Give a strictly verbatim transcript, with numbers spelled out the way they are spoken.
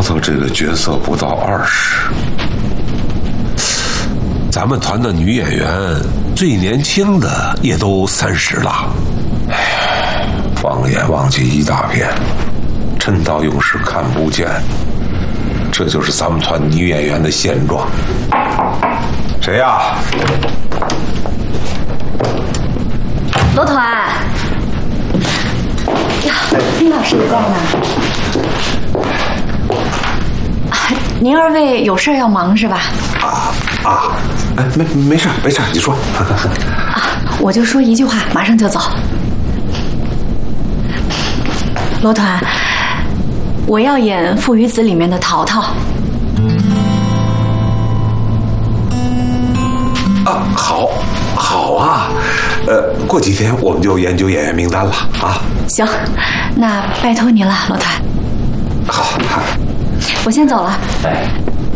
头这个角色不到二十，咱们团的女演员最年轻的也都三十了。哎呀，放眼望去一大片，趁到用时看不见，这就是咱们团女演员的现状。谁呀？ 罗团。呀，林老师也在呢。您二位有事要忙是吧？ 啊啊，哎，没没事没事，你说。 啊，我就说一句话，马上就走。罗团，我要演《父与子》里面的淘淘。 啊，好，好啊，呃，过几天我们就研究演员名单了啊。 行，那拜托您了，罗团。 好，好， 我先走了。 哎。